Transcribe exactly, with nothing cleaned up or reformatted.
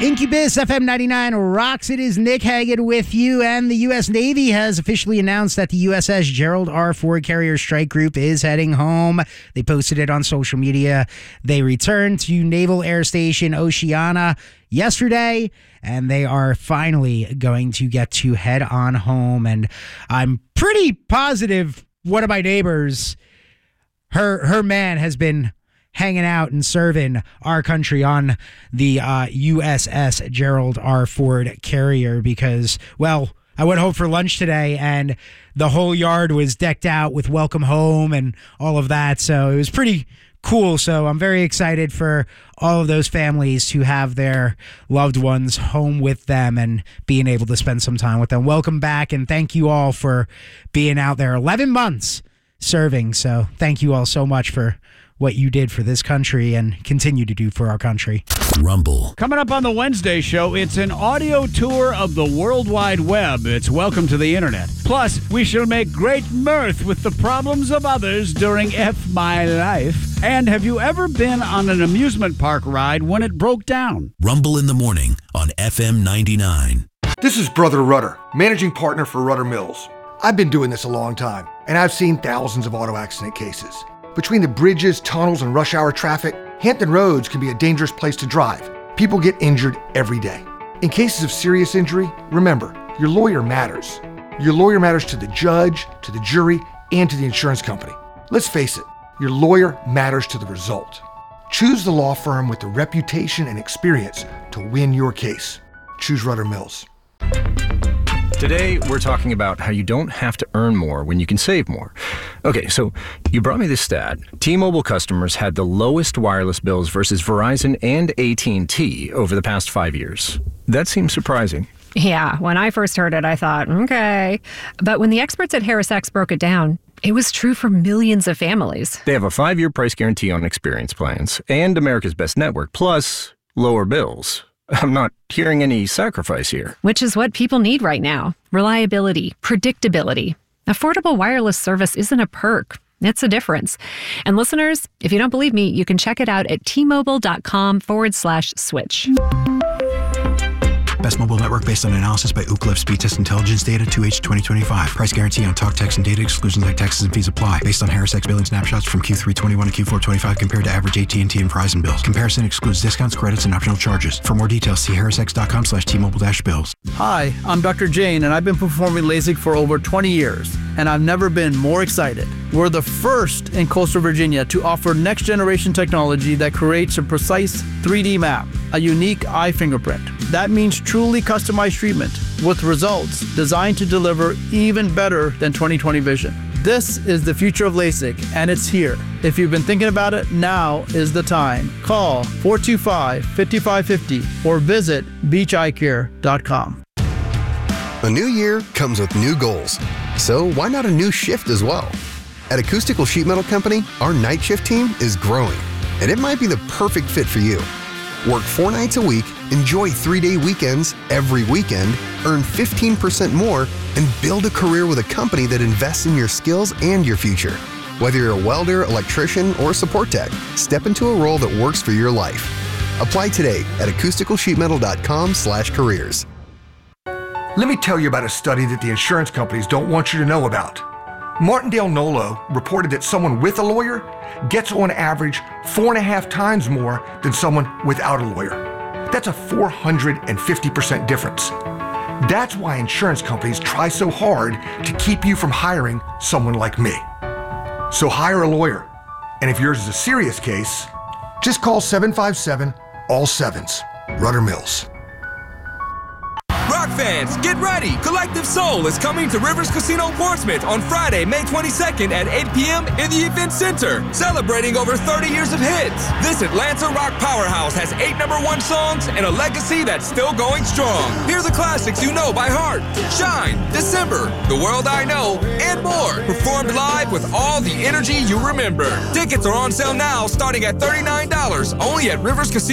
Incubus F M ninety-nine rocks. It is Nick Hagan with you, and the U S Navy has officially announced that the U S S Gerald R. Ford Carrier Strike Group is heading home. They posted it on social media. They returned to Naval Air Station Oceana yesterday, and they are finally going to get to head on home. And I'm pretty positive one of my neighbors, her her man has been hanging out and serving our country on the uh, U S S Gerald R. Ford Carrier because, well, I went home for lunch today and the whole yard was decked out with welcome home and all of that. So it was pretty cool. So I'm very excited for all of those families who have their loved ones home with them and being able to spend some time with them. Welcome back, and thank you all for being out there eleven months serving. So thank you all so much for what you did for this country and continue to do for our country. Rumble. Coming up on the Wednesday show, it's an audio tour of the World Wide Web. It's Welcome to the Internet. Plus, we shall make great mirth with the problems of others during F My Life. And have you ever been on an amusement park ride when it broke down? Rumble in the morning on F M ninety-nine. This is Brother Rudder, managing partner for Rudder Mills. I've been doing this a long time, and I've seen thousands of auto accident cases. Between the bridges, tunnels, and rush hour traffic, Hampton Roads can be a dangerous place to drive. People get injured every day. In cases of serious injury, remember, your lawyer matters. Your lawyer matters to the judge, to the jury, and to the insurance company. Let's face it, your lawyer matters to the result. Choose the law firm with the reputation and experience to win your case. Choose Rudder Mills. Today, we're talking about how you don't have to earn more when you can save more. Okay, so you brought me this stat. T-Mobile customers had the lowest wireless bills versus Verizon and A T and T over the past five years. That seems surprising. Yeah, when I first heard it, I thought, okay. But when the experts at HarrisX broke it down, it was true for millions of families. They have a five-year price guarantee on experience plans and America's Best Network, plus lower bills. I'm not hearing any sacrifice here. Which is what people need right now. Reliability, predictability. Affordable wireless service isn't a perk. It's a difference. And listeners, if you don't believe me, you can check it out at T-Mobile.com forward slash switch. Best mobile network based on analysis by Ookla Speed Test Intelligence data two H twenty twenty-five. Price guarantee on talk, text, and data. Exclusions like taxes and fees apply. Based on HarrisX billing snapshots from Q three twenty-one to Q four twenty-five compared to average A T and T and Verizon bills. Comparison excludes discounts, credits, and optional charges. For more details, see harrisx.com slash T-Mobile dash bills. Hi, I'm Doctor Jane, and I've been performing LASIK for over twenty years, and I've never been more excited. We're the first in coastal Virginia to offer next-generation technology that creates a precise three D map, a unique eye fingerprint. That means truly customized treatment with results designed to deliver even better than twenty twenty vision. This is the future of LASIK, and it's here. If you've been thinking about it, now is the time. Call four two five, five five five zero or visit beach eye care dot com. A new year comes with new goals. So why not a new shift as well? At Acoustical Sheet Metal Company, our night shift team is growing, and it might be the perfect fit for you. Work four nights a week, enjoy three-day weekends every weekend, earn fifteen percent more, and build a career with a company that invests in your skills and your future. Whether you're a welder, electrician, or support tech, step into a role that works for your life. Apply today at acousticalsheetmetal.com slash careers. Let me tell you about a study that the insurance companies don't want you to know about. Martindale Nolo reported that someone with a lawyer gets on average four and a half times more than someone without a lawyer. That's a four hundred fifty percent difference. That's why insurance companies try so hard to keep you from hiring someone like me. So hire a lawyer. And if yours is a serious case, just call seven five seven, all sevens. Rudder Mills. Rock fans, get ready! Collective Soul is coming to Rivers Casino Portsmouth on Friday, May twenty-second at eight p.m. in the Event Center, celebrating over thirty years of hits. This Atlanta rock powerhouse has eight number one songs and a legacy that's still going strong. Hear the classics you know by heart: Shine, December, The World I Know, and more. Performed live with all the energy you remember. Tickets are on sale now, starting at thirty-nine dollars, only at Rivers Casino.